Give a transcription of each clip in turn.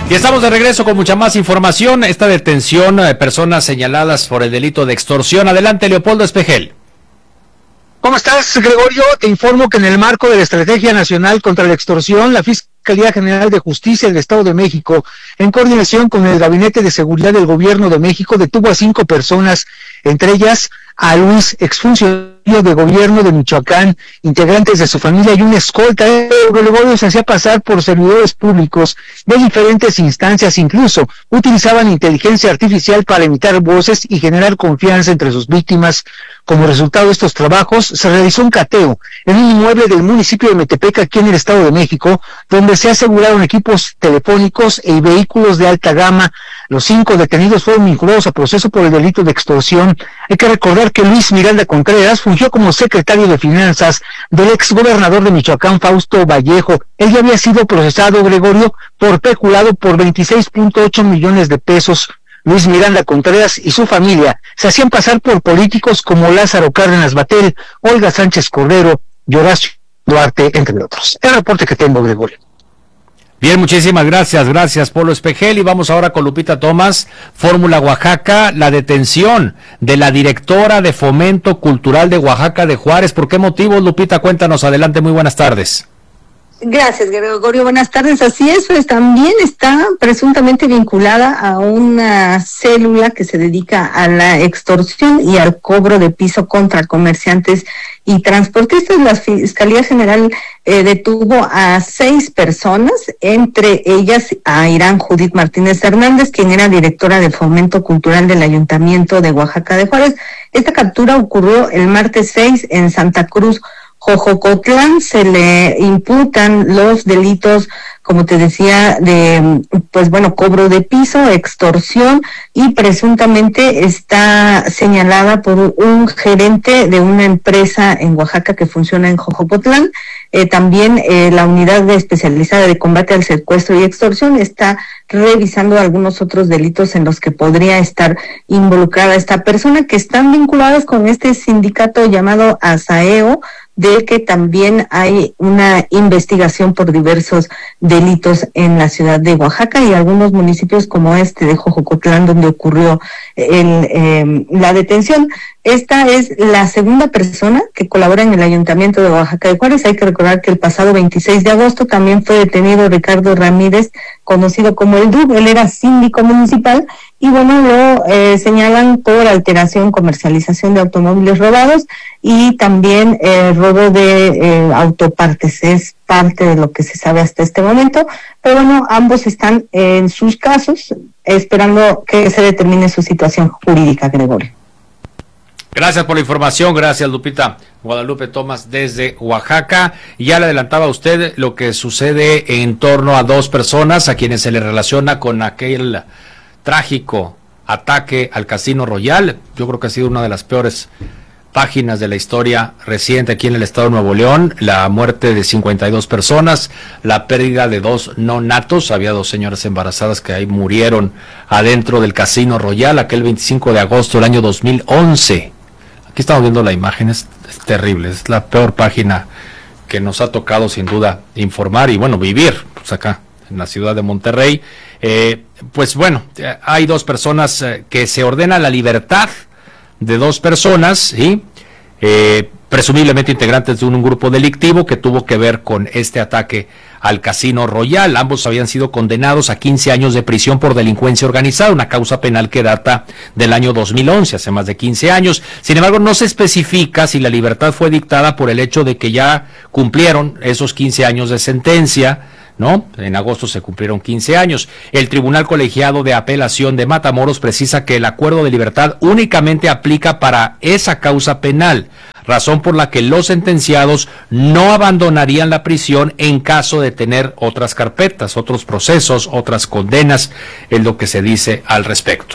Y estamos de regreso con mucha más información. Esta detención de personas señaladas por el delito de extorsión. Adelante, Leopoldo Espejel. ¿Cómo estás, Gregorio? Te informo que en el marco de la Estrategia Nacional contra la Extorsión, la Fiscalía General de Justicia del Estado de México, en coordinación con el Gabinete de Seguridad del Gobierno de México, detuvo a 5 personas, entre ellas a Luis, exfuncionario de gobierno de Michoacán, integrantes de su familia y un escolta. Gregorio se hacía pasar por servidores públicos de diferentes instancias, incluso utilizaban inteligencia artificial para imitar voces y generar confianza entre sus víctimas. Como resultado de estos trabajos, se realizó un cateo en un inmueble del municipio de Metepec, aquí en el Estado de México, donde se aseguraron equipos telefónicos y vehículos de alta gama. Los 5 detenidos fueron vinculados a proceso por el delito de extorsión. Hay que recordar que Luis Miranda Contreras fungió como secretario de Finanzas del exgobernador de Michoacán, Fausto Vallejo. Él ya había sido procesado, Gregorio, por peculado por 26.8 millones de pesos. Luis Miranda Contreras y su familia se hacían pasar por políticos como Lázaro Cárdenas Batel, Olga Sánchez Cordero y Horacio Duarte, entre otros. El reporte que tengo, Gregorio. Bien, muchísimas gracias, Polo Espejel. Y vamos ahora con Lupita Tomás, Fórmula Oaxaca, la detención de la directora de Fomento Cultural de Oaxaca de Juárez. ¿Por qué motivos, Lupita? Cuéntanos, adelante, muy buenas tardes. Gracias, Gregorio. Buenas tardes. Así es, pues también está presuntamente vinculada a una célula que se dedica a la extorsión y al cobro de piso contra comerciantes y transportistas. La Fiscalía General detuvo a 6 personas, entre ellas a Irán Judith Martínez Hernández, quien era directora de Fomento Cultural del Ayuntamiento de Oaxaca de Juárez. Esta captura ocurrió el martes 6 en Santa Cruz, Jojocotlán. Se le imputan los delitos, como te decía, de, cobro de piso, extorsión, y presuntamente está señalada por un gerente de una empresa en Oaxaca que funciona en Jojocotlán. También la unidad especializada de combate al secuestro y extorsión está revisando algunos otros delitos en los que podría estar involucrada esta persona, que están vinculadas con este sindicato llamado ASAEO, de que también hay una investigación por diversos delitos en la ciudad de Oaxaca y algunos municipios como este de Jojocotlán, donde ocurrió la detención. Esta es la segunda persona que colabora en el Ayuntamiento de Oaxaca de Juárez. Hay que recordar que el pasado 26 de agosto también fue detenido Ricardo Ramírez, conocido como el DUB. Él era síndico municipal y lo señalan por alteración, comercialización de automóviles robados y también robo de autopartes. Es parte de lo que se sabe hasta este momento, pero ambos están en sus casos esperando que se determine su situación jurídica, Gregorio. Gracias por la información, gracias, Lupita. Guadalupe Tomás desde Oaxaca. Ya le adelantaba a usted lo que sucede en torno a 2 personas a quienes se le relaciona con aquel trágico ataque al Casino Royal. Yo creo que ha sido una de las peores páginas de la historia reciente aquí en el estado de Nuevo León. La muerte de 52 personas, la pérdida de 2 nonatos. Había 2 señoras embarazadas que ahí murieron adentro del Casino Royal aquel 25 de agosto del año 2011. Aquí estamos viendo la imagen, es terrible, es la peor página que nos ha tocado sin duda informar y vivir pues acá en la ciudad de Monterrey. Hay 2 personas que se ordena la libertad de 2 personas, ¿sí? Presumiblemente integrantes de un grupo delictivo que tuvo que ver con este ataque al Casino Royal. Ambos habían sido condenados a 15 años de prisión por delincuencia organizada, una causa penal que data del año 2011, hace más de 15 años. Sin embargo, no se especifica si la libertad fue dictada por el hecho de que ya cumplieron esos 15 años de sentencia, ¿no? En agosto se cumplieron 15 años. El Tribunal Colegiado de Apelación de Matamoros precisa que el acuerdo de libertad únicamente aplica para esa causa penal, razón por la que los sentenciados no abandonarían la prisión en caso de tener otras carpetas, otros procesos, otras condenas, es lo que se dice al respecto.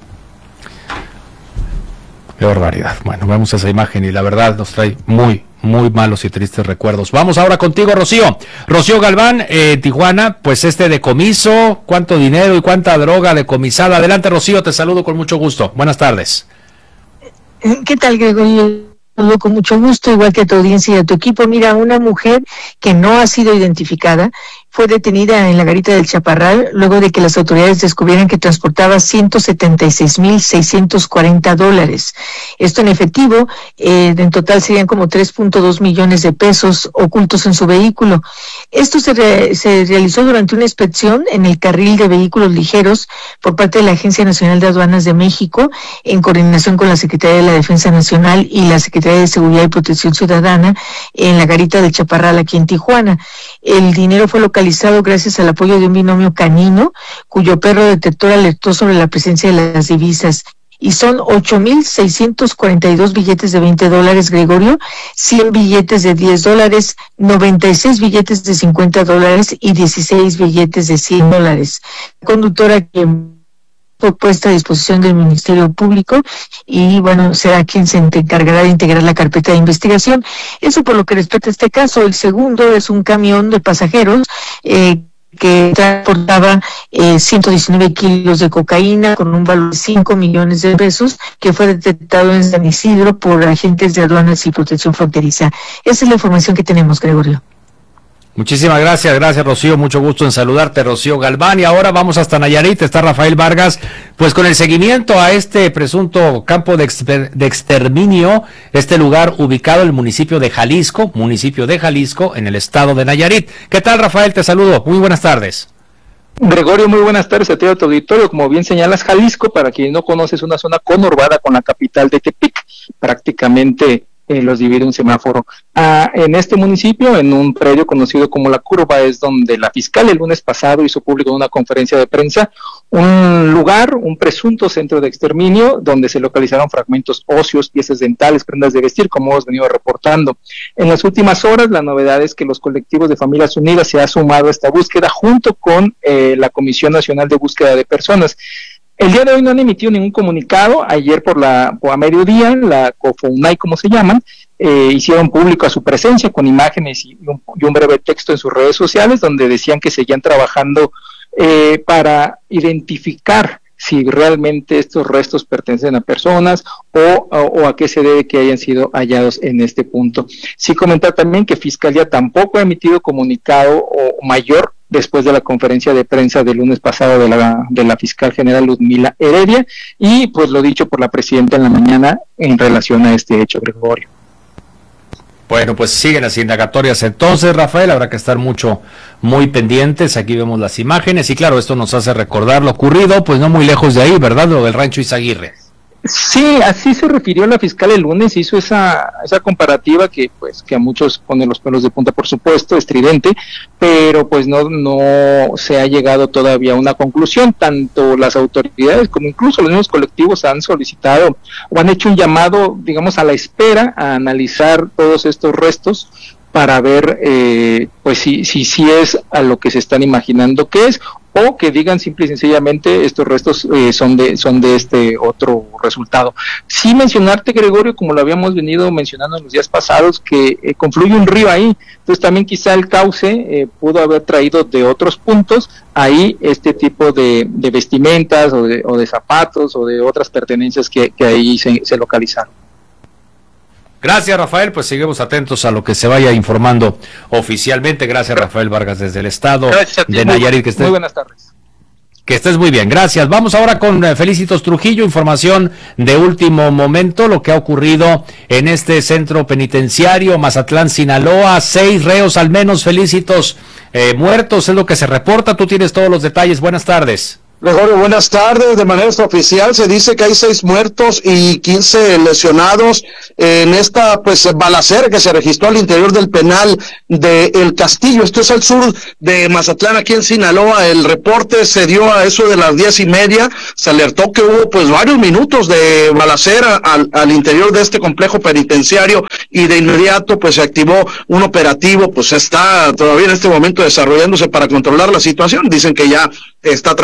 Qué barbaridad. Bueno, vemos esa imagen y la verdad nos trae muy malos y tristes recuerdos. Vamos ahora contigo, Rocío. Rocío Galván, Tijuana, pues decomiso, cuánto dinero y cuánta droga decomisada. Adelante, Rocío, te saludo con mucho gusto. Buenas tardes. ¿Qué tal, Gregorio? Con mucho gusto, igual que a tu audiencia y a tu equipo. Mira, una mujer que no ha sido identificada fue detenida en la garita del Chaparral luego de que las autoridades descubrieran que transportaba $176,640. Esto en efectivo, en total serían como 3.2 millones de pesos ocultos en su vehículo. Esto se realizó durante una inspección en el carril de vehículos ligeros por parte de la Agencia Nacional de Aduanas de México, en coordinación con la Secretaría de la Defensa Nacional y la Secretaría de Seguridad y Protección Ciudadana, en la garita del Chaparral aquí en Tijuana. El dinero fue localizado gracias al apoyo de un binomio canino, cuyo perro detector alertó sobre la presencia de las divisas. Y son 8,642 billetes de $20, Gregorio, 100 billetes de $10, 96 billetes de $50 y 16 billetes de $100. La conductora que fue puesta a disposición del Ministerio Público y bueno, será quien se encargará de integrar la carpeta de investigación. Eso por lo que respecta a este caso. El segundo es un camión de pasajeros que transportaba 119 kilos de cocaína con un valor de 5 millones de pesos, que fue detectado en San Isidro por agentes de aduanas y protección fronteriza. Esa es la información que tenemos, Gregorio. Muchísimas gracias Rocío, mucho gusto en saludarte, Rocío Galván. Y ahora vamos hasta Nayarit, está Rafael Vargas, pues con el seguimiento a este presunto campo de exterminio, este lugar ubicado en el municipio de Jalisco, en el estado de Nayarit. ¿Qué tal, Rafael? Te saludo, muy buenas tardes. Gregorio, muy buenas tardes a ti, a tu auditorio. Como bien señalas, Jalisco, para quien no conoce, es una zona conurbada con la capital de Tepic, prácticamente los divide un semáforo. En este municipio, en un predio conocido como La Curva, es donde la fiscal el lunes pasado hizo público en una conferencia de prensa un presunto centro de exterminio, donde se localizaron fragmentos óseos, piezas dentales, prendas de vestir, como hemos venido reportando. En las últimas horas, la novedad es que los colectivos de Familias Unidas se ha sumado a esta búsqueda junto con la Comisión Nacional de Búsqueda de Personas. El día de hoy no han emitido ningún comunicado. Ayer a mediodía, la COFOUNAI, como se llaman, hicieron público a su presencia con imágenes y un breve texto en sus redes sociales, donde decían que seguían trabajando para identificar si realmente estos restos pertenecen a personas o a qué se debe que hayan sido hallados en este punto. Sí comentar también que Fiscalía tampoco ha emitido comunicado mayor después de la conferencia de prensa del lunes pasado de la fiscal general Ludmila Heredia, y pues lo dicho por la presidenta en la mañana en relación a este hecho, Gregorio. Bueno, pues siguen las indagatorias entonces, Rafael, habrá que estar muy pendientes. Aquí vemos las imágenes y claro, esto nos hace recordar lo ocurrido, pues no muy lejos de ahí, ¿verdad? Lo del rancho Izaguirre. Sí, así se refirió la fiscal el lunes, hizo esa comparativa que a muchos pone los pelos de punta, por supuesto, estridente, pero pues no se ha llegado todavía a una conclusión. Tanto las autoridades como incluso los mismos colectivos han solicitado o han hecho un llamado, digamos, a la espera, a analizar todos estos restos para ver pues si es a lo que se están imaginando que es, o que digan simple y sencillamente estos restos son de este otro resultado. Sí mencionarte, Gregorio, como lo habíamos venido mencionando en los días pasados, que confluye un río ahí, entonces también quizá el cauce pudo haber traído de otros puntos ahí este tipo de vestimentas o de zapatos o de otras pertenencias que ahí se localizaron. Gracias, Rafael, pues seguimos atentos a lo que se vaya informando oficialmente. Gracias, Rafael Vargas, desde el estado de Nayarit. Muy buenas tardes. Que estés muy bien, gracias. Vamos ahora con Felicitos Trujillo, información de último momento, lo que ha ocurrido en este centro penitenciario, Mazatlán, Sinaloa. 6 reos al menos, Felicitos, muertos, es lo que se reporta. Tú tienes todos los detalles. Buenas tardes. Gregorio, buenas tardes. De manera extraoficial se dice que hay 6 muertos y 15 lesionados en esta balacera que se registró al interior del penal de El Castillo. Esto es al sur de Mazatlán, aquí en Sinaloa. El reporte se dio a eso de las 10:30. Se alertó que hubo varios minutos de balacera al interior de este complejo penitenciario y de inmediato se activó un operativo. Está todavía en este momento desarrollándose para controlar la situación. Dicen que ya está tranquilizado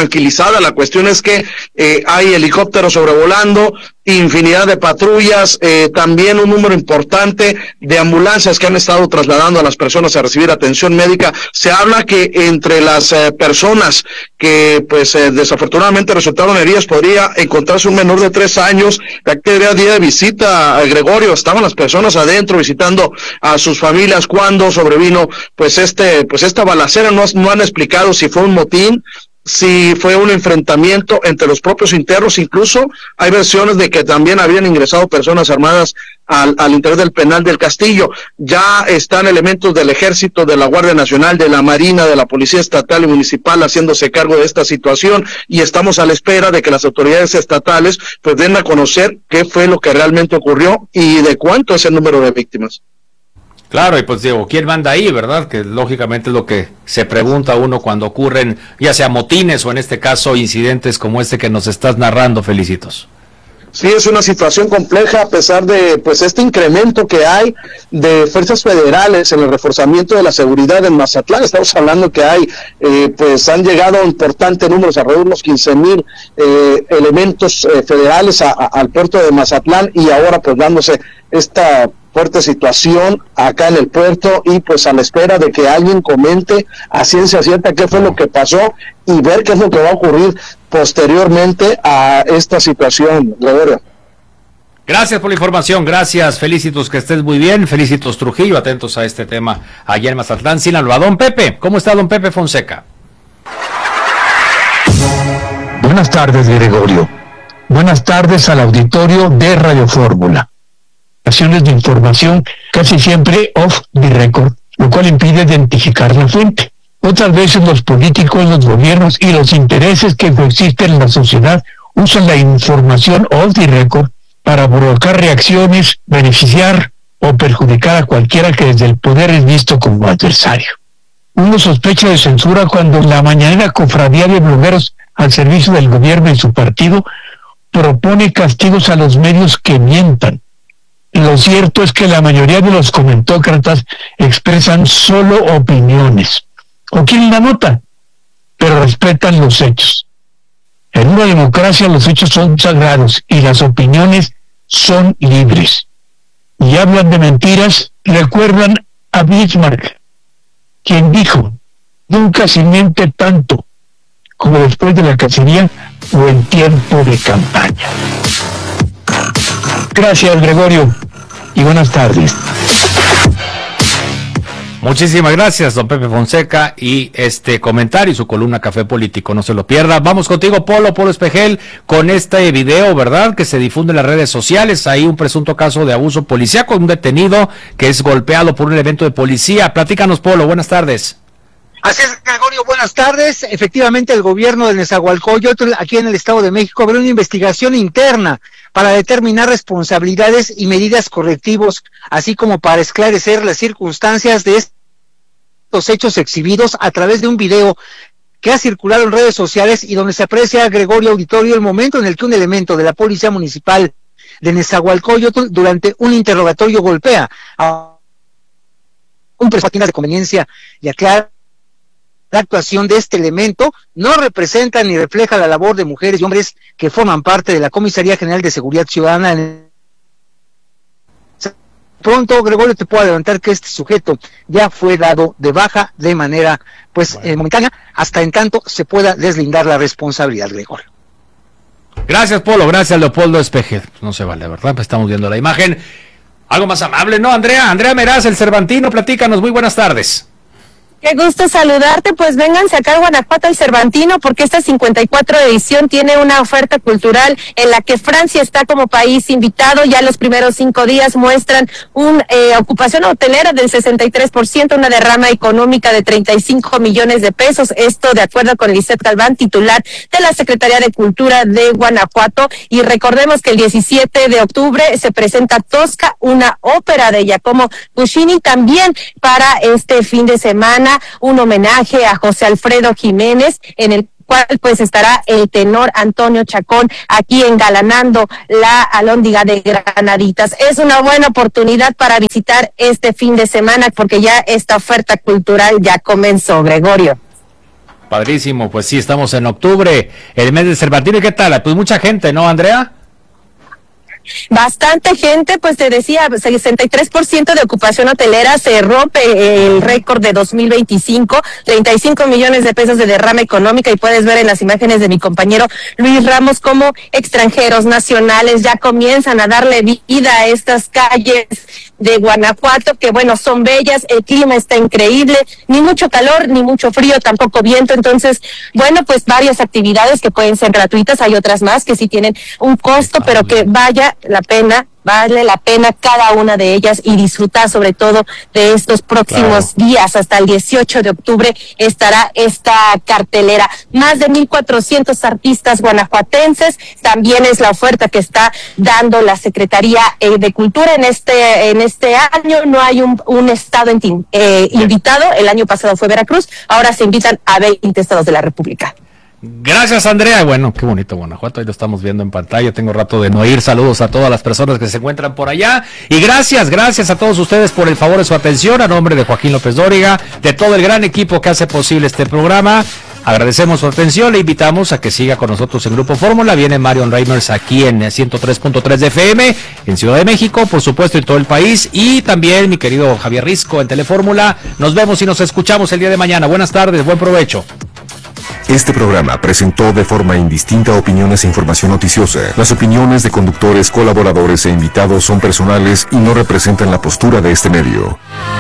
avanzada. La cuestión es que hay helicópteros sobrevolando, infinidad de patrullas, también un número importante de ambulancias que han estado trasladando a las personas a recibir atención médica. Se habla que entre las personas que pues desafortunadamente resultaron heridas podría encontrarse un menor de 3 años. Aquel día de visita, Gregorio, estaban las personas adentro visitando a sus familias cuando sobrevino pues esta balacera. No han explicado si fue un motín, si fue un enfrentamiento entre los propios internos. Incluso hay versiones de que también habían ingresado personas armadas al interior del penal del Castillo. Ya están elementos del Ejército, de la Guardia Nacional, de la Marina, de la Policía Estatal y Municipal haciéndose cargo de esta situación, y estamos a la espera de que las autoridades estatales pues den a conocer qué fue lo que realmente ocurrió y de cuánto es el número de víctimas. Claro, y pues digo, ¿quién manda ahí, verdad? Que lógicamente es lo que se pregunta uno cuando ocurren, ya sea motines o en este caso incidentes como este que nos estás narrando, Felicitos. Sí, es una situación compleja a pesar de pues este incremento que hay de fuerzas federales en el reforzamiento de la seguridad en Mazatlán. Estamos hablando que hay pues han llegado importantes números, alrededor de unos 15,000 elementos federales al puerto de Mazatlán, y ahora pues dándose esta fuerte situación acá en el puerto, y pues a la espera de que alguien comente a ciencia cierta qué fue lo que pasó y ver qué es lo que va a ocurrir posteriormente a esta situación, Gregorio. Gracias por la información, gracias, Felicitos, que estés muy bien. Felicitos Trujillo, atentos a este tema allá en Mazatlán, Sinaloa. Don Pepe, ¿cómo está don Pepe Fonseca? Buenas tardes, Gregorio. Buenas tardes al auditorio de Radio Fórmula. De información casi siempre off the record, lo cual impide identificar la fuente. Otras veces los políticos, los gobiernos y los intereses que coexisten en la sociedad usan la información off the record para provocar reacciones, beneficiar o perjudicar a cualquiera que desde el poder es visto como adversario. Uno sospecha de censura cuando la mañanera cofradía de blogueros al servicio del gobierno y su partido propone castigos a los medios que mientan. Lo cierto es que la mayoría de los comentócratas expresan solo opiniones, o quieren la nota, pero respetan los hechos. En una democracia los hechos son sagrados y las opiniones son libres. Y hablan de mentiras, recuerdan a Bismarck, quien dijo: nunca se miente tanto como después de la cacería o en tiempo de campaña. Gracias, Gregorio, y buenas tardes. Muchísimas gracias, don Pepe Fonseca, y este comentario y su columna Café Político, no se lo pierda. Vamos contigo, Polo Espejel, con este video, ¿verdad?, que se difunde en las redes sociales. Hay un presunto caso de abuso policíaco, un detenido que es golpeado por un elemento de policía. Platícanos, Polo, buenas tardes. Así es, Gregorio, buenas tardes. Efectivamente, el gobierno de Nezahualcóyotl, aquí en el Estado de México, abrió una investigación interna para determinar responsabilidades y medidas correctivos, así como para esclarecer las circunstancias de estos hechos exhibidos a través de un video que ha circulado en redes sociales y donde se aprecia, Gregorio Auditorio, el momento en el que un elemento de la Policía Municipal de Nezahualcóyotl, durante un interrogatorio, golpea a un personaje de conveniencia y aclara: la actuación de este elemento no representa ni refleja la labor de mujeres y hombres que forman parte de la Comisaría General de Seguridad Ciudadana. Pronto, Gregorio, te puedo adelantar que este sujeto ya fue dado de baja de manera momentánea, hasta en tanto se pueda deslindar la responsabilidad, Gregorio. Gracias, Polo, gracias, Leopoldo Espejel. No se vale, ¿verdad? Estamos viendo la imagen. Algo más amable, ¿no, Andrea? Andrea Meraz, el Cervantino, platícanos, muy buenas tardes. Qué gusto saludarte, pues vénganse acá a Guanajuato al Cervantino, porque esta 54 edición tiene una oferta cultural en la que Francia está como país invitado. Ya los primeros 5 días muestran una ocupación hotelera del 63%, una derrama económica de 35 millones de pesos, esto de acuerdo con Lisette Galván, titular de la Secretaría de Cultura de Guanajuato. Y recordemos que el 17 de octubre se presenta Tosca, una ópera de Giacomo Puccini. También para este fin de semana un homenaje a José Alfredo Jiménez, en el cual pues estará el tenor Antonio Chacón aquí engalanando la Alhóndiga de Granaditas. Es una buena oportunidad para visitar este fin de semana, porque ya esta oferta cultural ya comenzó, Gregorio. Padrísimo, pues sí, estamos en octubre, el mes de Cervantino. ¿Y qué tal? Pues mucha gente, ¿no, Andrea? Bastante gente, pues te decía, 63% de ocupación hotelera, se rompe el récord de 2025, 35 millones de pesos de derrama económica, y puedes ver en las imágenes de mi compañero Luis Ramos cómo extranjeros, nacionales ya comienzan a darle vida a estas calles de Guanajuato, que bueno, son bellas, el clima está increíble, ni mucho calor, ni mucho frío, tampoco viento. Entonces, bueno, pues varias actividades que pueden ser gratuitas, hay otras más que sí tienen un costo, pero que vale la pena cada una de ellas, y disfrutar sobre todo de estos próximos días. Hasta el 18 de octubre estará esta cartelera. Más de 1,400 artistas guanajuatenses, también es la oferta que está dando la Secretaría de Cultura en este año. No hay un estado invitado, el año pasado fue Veracruz, ahora se invitan a 20 estados de la República. Gracias, Andrea. Bueno, qué bonito Guanajuato, ahí lo estamos viendo en pantalla. Tengo rato de no ir. Saludos a todas las personas que se encuentran por allá. Y gracias a todos ustedes por el favor de su atención. A nombre de Joaquín López Dóriga, de todo el gran equipo que hace posible este programa, agradecemos su atención. Le invitamos a que siga con nosotros en Grupo Fórmula. Viene Marion Reimers aquí en 103.3 de FM, en Ciudad de México, por supuesto en todo el país. Y también mi querido Javier Risco en Telefórmula. Nos vemos y nos escuchamos el día de mañana. Buenas tardes, buen provecho. Este programa presentó de forma indistinta opiniones e información noticiosa. Las opiniones de conductores, colaboradores e invitados son personales y no representan la postura de este medio.